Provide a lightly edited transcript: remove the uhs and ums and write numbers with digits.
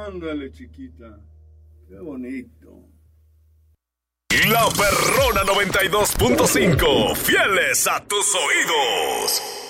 Ándale, chiquita. Qué bonito. La Perrona 92.5, fieles a tus oídos.